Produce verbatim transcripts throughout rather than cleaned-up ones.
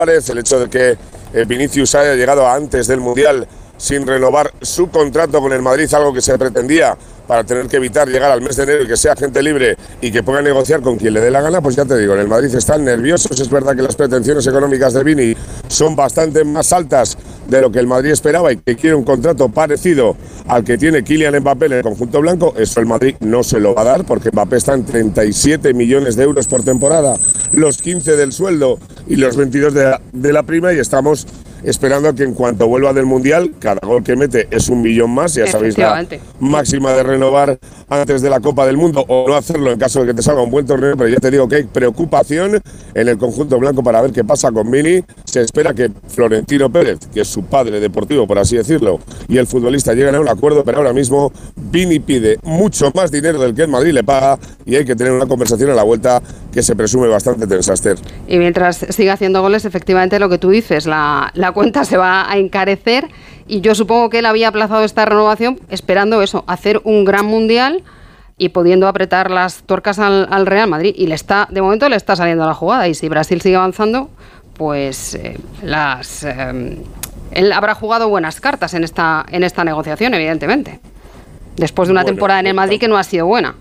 el hecho de que eh, Vinicius haya llegado antes del Mundial sin renovar su contrato con el Madrid, algo que se pretendía para tener que evitar llegar al mes de enero y que sea agente libre y que pueda negociar con quien le dé la gana, pues ya te digo, en el Madrid están nerviosos. Es verdad que las pretensiones económicas de Vini son bastante más altas de lo que el Madrid esperaba y que quiere un contrato parecido al que tiene Kylian Mbappé en el conjunto blanco. Eso el Madrid no se lo va a dar porque Mbappé está en treinta y siete millones de euros por temporada, los quince del sueldo y los veintidós de la, de la prima, y estamos esperando que en cuanto vuelva del Mundial, cada gol que mete es un millón más, ya sabéis la máxima de renovar antes de la Copa del Mundo o no hacerlo en caso de que te salga un buen torneo, pero ya te digo que hay preocupación en el conjunto blanco para ver qué pasa con Vini. Se espera que Florentino Pérez, que es su padre deportivo, por así decirlo, y el futbolista lleguen a un acuerdo, pero ahora mismo Vini pide mucho más dinero del que el Madrid le paga y hay que tener una conversación a la vuelta que se presume bastante tensa, Esther. Y mientras siga haciendo goles, efectivamente lo que tú dices, la, la cuenta se va a encarecer, y yo supongo que él había aplazado esta renovación esperando eso, hacer un gran Mundial y pudiendo apretar las tuercas al, al Real Madrid, y le está, de momento le está saliendo la jugada, y si Brasil sigue avanzando, pues eh, las eh, él habrá jugado buenas cartas en esta, en esta negociación, evidentemente, después de una bueno, temporada en el Madrid que no ha sido buena.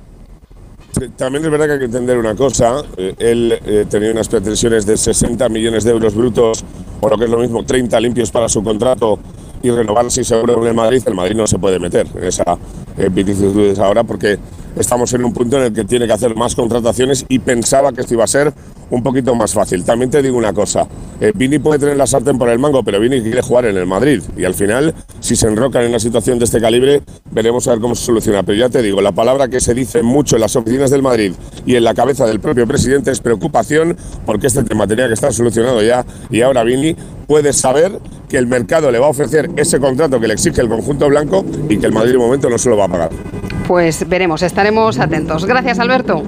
También es verdad que hay que entender una cosa, eh, él eh, tenía unas pretensiones de sesenta millones de euros brutos, o lo que es lo mismo, treinta limpios para su contrato, y renovar seis euros en el Madrid. El Madrid no se puede meter en esa eh, vicisitud ahora porque estamos en un punto en el que tiene que hacer más contrataciones y pensaba que esto iba a ser un poquito más fácil. También te digo una cosa, eh, Vini puede tener la sartén por el mango, pero Vini quiere jugar en el Madrid y al final, si se enrocan en una situación de este calibre, veremos a ver cómo se soluciona. Pero ya te digo, la palabra que se dice mucho en las oficinas del Madrid y en la cabeza del propio presidente es preocupación, porque este tema tenía que estar solucionado ya, y ahora Vini puede saber que el mercado le va a ofrecer ese contrato que le exige el conjunto blanco y que el Madrid de momento no se lo va a pagar. Pues veremos, estaremos atentos. Gracias, Alberto.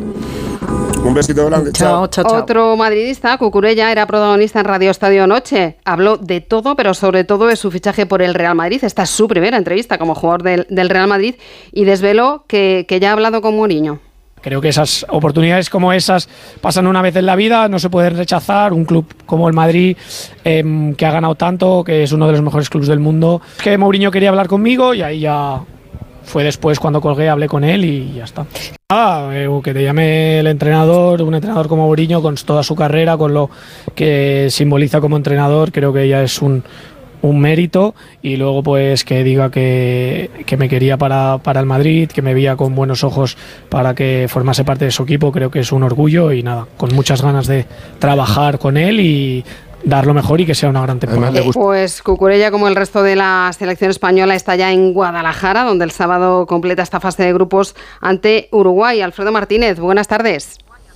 Un besito grande. Chao, chao, chao. Otro madridista, Cucurella, era protagonista en Radio Estadio Noche. Habló de todo, pero sobre todo de su fichaje por el Real Madrid. Esta es su primera entrevista como jugador del, del Real Madrid, y desveló que, que ya ha hablado con Mourinho. Creo que esas oportunidades como esas pasan una vez en la vida, no se pueden rechazar. Un club como el Madrid, eh, que ha ganado tanto, que es uno de los mejores clubes del mundo. Que Mourinho quería hablar conmigo y ahí ya fue después cuando colgué, hablé con él y ya está. Ah, eh, que te llame el entrenador, un entrenador como Mourinho, con toda su carrera, con lo que simboliza como entrenador, creo que ya es un... un mérito, y luego pues que diga que, que me quería para, para el Madrid, que me veía con buenos ojos para que formase parte de su equipo, creo que es un orgullo, y nada, con muchas ganas de trabajar con él y dar lo mejor y que sea una gran temporada. Eh, pues Cucurella, como el resto de la selección española, está ya en Guadalajara, donde el sábado completa esta fase de grupos ante Uruguay. Alfredo Martínez, buenas tardes.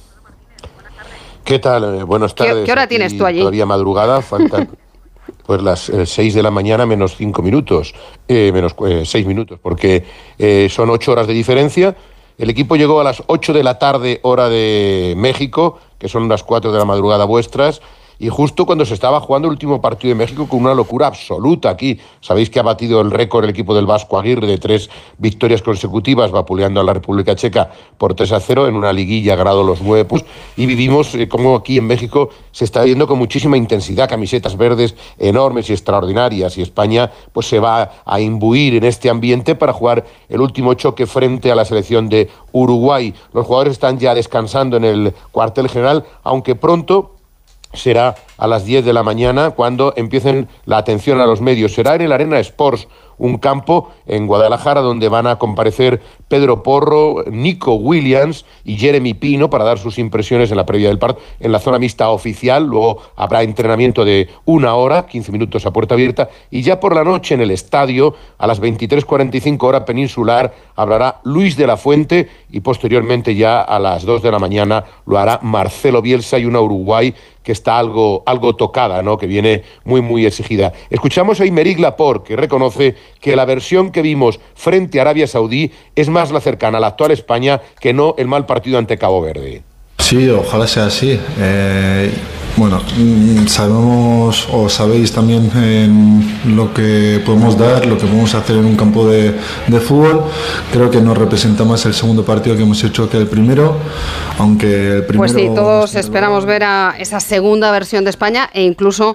¿Qué tal? Eh, buenas tardes. ¿Qué, qué hora tienes Aquí tú allí? Todavía madrugada, faltan pues las eh, seis de la mañana menos cinco minutos, eh, menos eh, seis minutos, porque eh, son ocho horas de diferencia. El equipo llegó a las ocho de la tarde, hora de México, que son las cuatro de la madrugada vuestras, y justo cuando se estaba jugando el último partido de México, con una locura absoluta aquí. Sabéis que ha batido el récord el equipo del Vasco Aguirre de tres victorias consecutivas, vapuleando a la República Checa por tres a cero en una liguilla ganado los nueve puntos, y vivimos eh, como aquí en México se está viendo con muchísima intensidad, camisetas verdes enormes y extraordinarias, y España pues se va a imbuir en este ambiente para jugar el último choque frente a la selección de Uruguay. Los jugadores están ya descansando en el cuartel general, aunque pronto será a las diez de la mañana cuando empiecen la atención a los medios. Será en el Arena Sports, un campo en Guadalajara donde van a comparecer Pedro Porro, Nico Williams y Jeremy Pino para dar sus impresiones en la previa del partido en la zona mixta oficial. Luego habrá entrenamiento de una hora, quince minutos a puerta abierta, y ya por la noche en el estadio, a las veintitrés cuarenta y cinco hora peninsular, hablará Luis de la Fuente, y posteriormente ya a las dos de la mañana lo hará Marcelo Bielsa, y una Uruguay que está algo, algo tocada, ¿no?, que viene muy, muy exigida. Escuchamos a Aymeric Laporte, que reconoce que la versión que vimos frente a Arabia Saudí es más la cercana a la actual España que no el mal partido ante Cabo Verde. Sí, ojalá sea así. Eh, Bueno, sabemos o sabéis también eh, lo que podemos dar, lo que podemos hacer en un campo de, de fútbol. Creo que nos representa más el segundo partido que hemos hecho que el primero, aunque el primero... Pues sí, todos esperamos ver a esa segunda versión de España e incluso